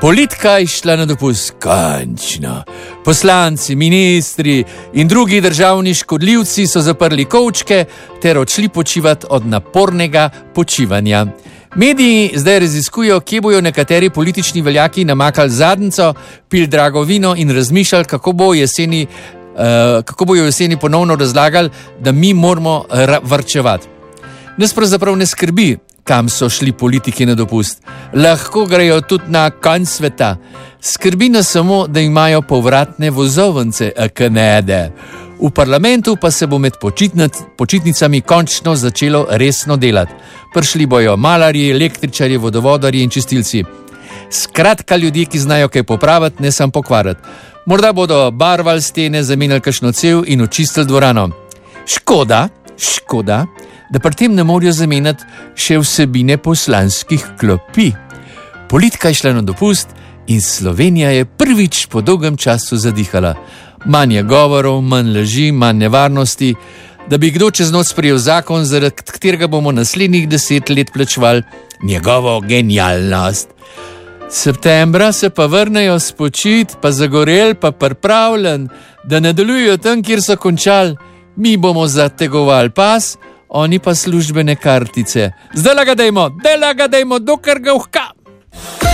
Politika je šla na dopust, končno. Poslanci, ministri in drugi državni škodljivci so zaprli kovčke ter odšli počivati od napornega počivanja. Mediji zdaj raziskujejo, kje bojo nekateri politični veljaki namakali zadnjico, pil drago vino in razmišljali, kako bojo jeseni ponovno razlagali, da mi moramo varčevati. Nas pravzaprav ne skrbi, kam so šli politiki na dopust. Lahko grejo tudi na konc sveta. Skrbi nas samo, da imajo povratne vozovnice, knede. V parlamentu pa se bo med počitnicami končno začelo resno delati. Prišli bojo malarji, električarji, vodovodarji in čistilci. Skratka, ljudje, ki znajo kaj popraviti, ne samo pokvariti. Morda bodo barvali stene, zamenjali kakšno cev in očistili dvorano. Škoda, da pri tem ne morajo zamenjati še vsebine poslanskih klopi. Politika je šla na dopust in Slovenija je prvič po dolgem času zadihala. Manj je govorov, manj laži, manj nevarnosti, da bi kdo čez noč sprejel zakon, zaradi katerega bomo naslednjih 10 let plačevali njegovo genialnost. Septembra se pa vrnejo spočit, pa zagorel, pa pripravljen, da nadaljujejo tam, kjer so končali. Mi bomo zategovali pas, oni pa službene kartice. Zdaj ga dajmo, dokler ga uhka.